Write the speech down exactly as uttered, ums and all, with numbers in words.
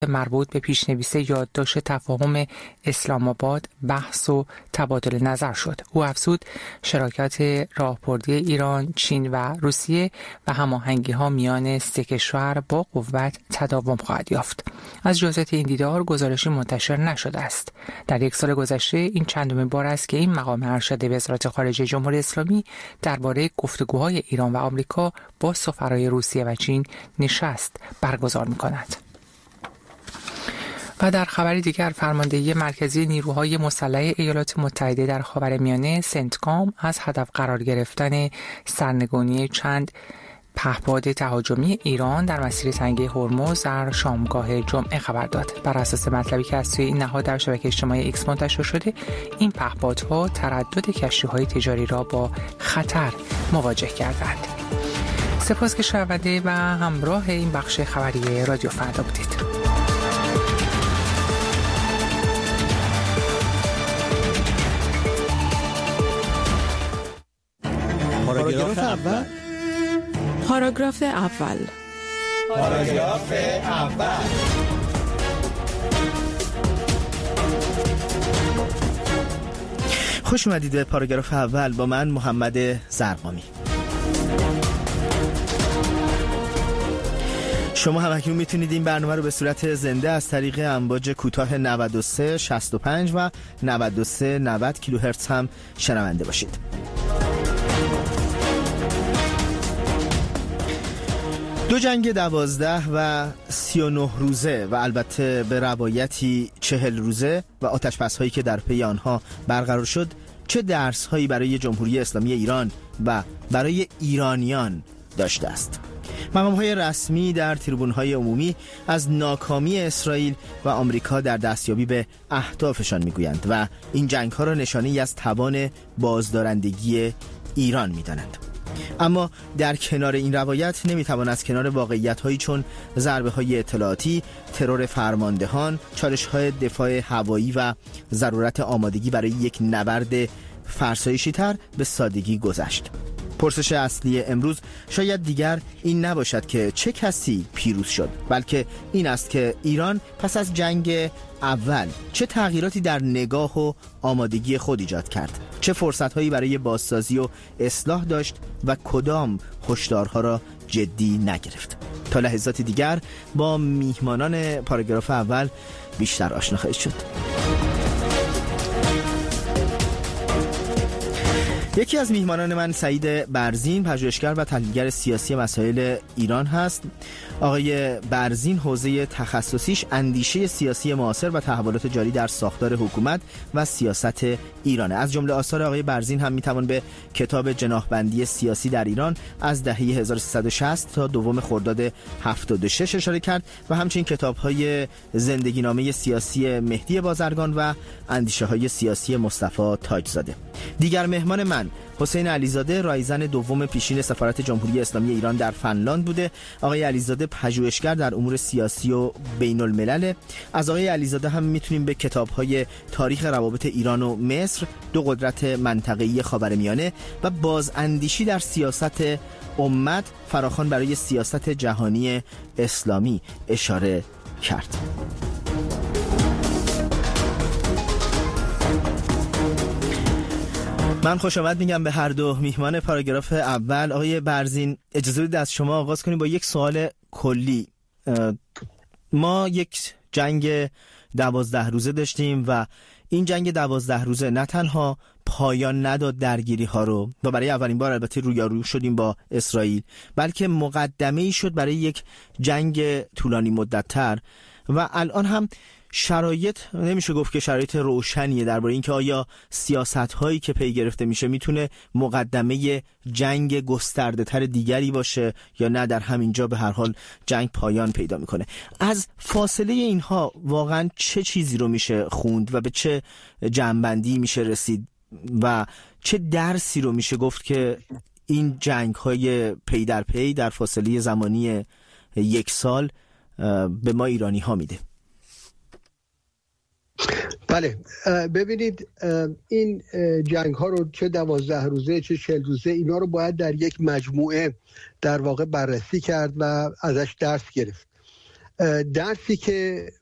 مربوط به پیشنویس یادداشت تفاهم اسلام آباد بحث و تبادل نظر شد. او افزود شراکت راهبردی ایران، چین و روسیه و هماهنگی‌ها میان سه کشور با قوت تداوم خواهد یافت. از جزئیات این دیدار گزارشی منتشر نشده است. در یک سال گذشته این چندمین بار است که این مقام ارشد وزارت خارجه جمهوری اسلامی درباره گفتگوهای ایران و آمریکا با سفرای روسیه و چین نشست برگزار می‌کند. و در خبری دیگر، فرماندهی مرکزی نیروهای مسلح ایالات متحده در خاورمیانه سنتکام از هدف قرار گرفتن سرنگونی چند پهپاد تهاجمی ایران در مسیر تنگه هرمز در شامگاه جمعه خبر داد. بر اساس مطلبی که از سوی این نهاد در شبکه اجتماعی ایکس منتشر شده، این پهپادها تردد کشتی‌های تجاری را با خطر مواجه کردند. سپاس که شنونده و همراه این بخش خبری رادیو فردا بودید. پاراگراف اول پاراگراف اول پاراگراف اول خوش اومدید به پاراگراف اول با من محمد زرقامی. شما هم اکنون میتونید این برنامه رو به صورت زنده از طریق امواج کوتاه نود و سه شصت و پنج و نود و سه نود کیلوهرتز هم شنونده باشید. دو جنگ دوازده و سی و نه روزه و البته به روایتی چهل روزه و آتش‌بس هایی که در پی آنها برقرار شد چه درس هایی برای جمهوری اسلامی ایران و برای ایرانیان داشته است؟ مقام های رسمی در تریبون های عمومی از ناکامی اسرائیل و آمریکا در دستیابی به اهدافشان میگویند و این جنگ ها را نشانه‌ای از توان بازدارندگی ایران میدانند. اما در کنار این روایت نمیتوان از کنار واقعیت‌هایی چون ضربه‌های اطلاعاتی، ترور فرماندهان، چالش‌های دفاع هوایی و ضرورت آمادگی برای یک نبرد فرسایشی‌تر به سادگی گذشت. پرسش اصلی امروز شاید دیگر این نباشد که چه کسی پیروز شد، بلکه این است که ایران پس از جنگ اول چه تغییراتی در نگاه و آمادگی خود ایجاد کرد، چه فرصت‌هایی برای بازسازی و اصلاح داشت و کدام هشدارها را جدی نگرفت. تا لحظات دیگر با میهمانان پاراگراف اول بیشتر آشنا خواهید شد. یکی از میهمانان من سعید برزین، پژوهشگر و تحلیلگر سیاسی مسائل ایران هست. آقای برزین حوزه تخصصیش اندیشه سیاسی معاصر و تحولات جاری در ساختار حکومت و سیاست ایرانه. از جمله آثار آقای برزین هم میتوان به کتاب جناحبندی سیاسی در ایران از دهه هزار و سیصد و شصت تا دوم خرداد هفتاد و شش اشاره کرد و همچنین کتاب‌های زندگینامه سیاسی مهدی بازرگان و اندیشه‌های سیاسی مصطفی تاجزاده. دیگر مهمان من حسین علیزاده، رایزن دوم پیشین سفارت جمهوری اسلامی ایران در فنلاند بوده. آقای علیزاده پژوهشگر در امور سیاسی و بین الملل. از آقای علیزاده هم میتونیم به کتاب‌های تاریخ روابط ایران و مصر، دو قدرت منطقه‌ای خاورمیانه و بازاندیشی در سیاست امت فراخوان برای سیاست جهانی اسلامی اشاره کرد. من خوش آمد میگم به هر دو میهمان پاراگراف اول. آقای برزین، اجازه بدید از شما آغاز کنیم با یک سوال کلی. ما یک جنگ دوازده روزه داشتیم و این جنگ دوازده روزه نه تنها پایان نداد درگیری ها رو و برای اولین بار البته رویارو شدیم با اسرائیل، بلکه مقدمه‌ای شد برای یک جنگ طولانی مدت تر و الان هم شرایط نمیشه گفت که شرایط روشنیه درباره اینکه آیا سیاست‌هایی که پی گرفته میشه میتونه مقدمه جنگ گسترده‌تر دیگری باشه یا نه در همینجا به هر حال جنگ پایان پیدا میکنه. از فاصله اینها واقعا چه چیزی رو میشه خوند و به چه جنبندی میشه رسید و چه درسی رو میشه گفت که این جنگ‌های پی در پی در فاصله زمانی یک سال به ما ایرانی ها میده؟ بله، ببینید این جنگ ها رو چه دوازده روزه چه چهل روزه اینا رو باید در یک مجموعه در واقع بررسی کرد و ازش درس گرفت. درسی که